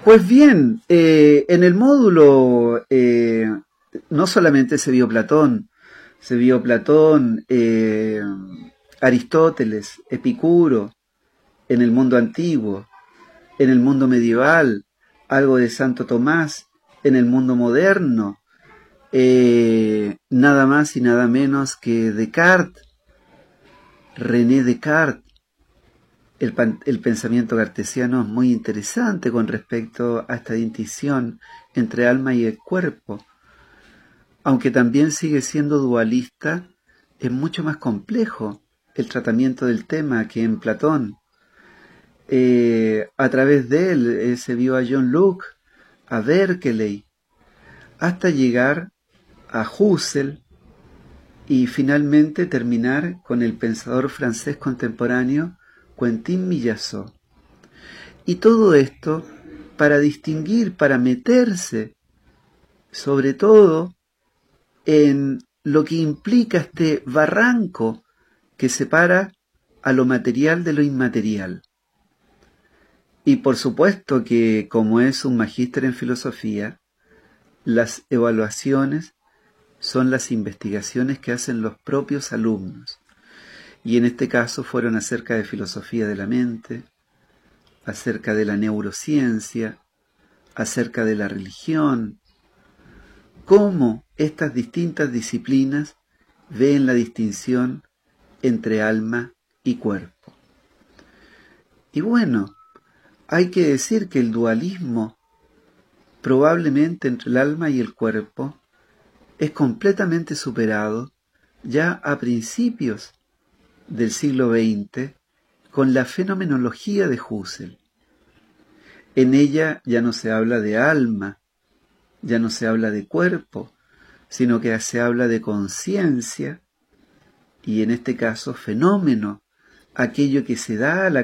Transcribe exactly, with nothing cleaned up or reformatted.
Pues bien, eh, en el módulo eh, no solamente se vio Platón, se vio Platón, eh, Aristóteles, Epicuro, en el mundo antiguo, en el mundo medieval, algo de Santo Tomás, en el mundo moderno, eh, nada más y nada menos que Descartes, René Descartes. El, el pensamiento cartesiano es muy interesante con respecto a esta distinción entre alma y el cuerpo. Aunque también sigue siendo dualista, es mucho más complejo el tratamiento del tema que en Platón. Eh, a través de él eh, se vio a John Locke, a Berkeley, hasta llegar a Husserl y finalmente terminar con el pensador francés contemporáneo Quentin Millassot. Y todo esto para distinguir, para meterse, sobre todo, en lo que implica este barranco que separa a lo material de lo inmaterial. Y por supuesto que, como es un magíster en filosofía, las evaluaciones son las investigaciones que hacen los propios alumnos. Y en este caso fueron acerca de filosofía de la mente, acerca de la neurociencia, acerca de la religión, cómo estas distintas disciplinas ven la distinción entre alma y cuerpo. Y bueno, hay que decir que el dualismo, probablemente entre el alma y el cuerpo, es completamente superado ya a principios del siglo veinte con la fenomenología de Husserl. En ella ya no se habla de alma, ya no se habla de cuerpo, sino que se habla de conciencia y en este caso fenómeno, aquello que se da a la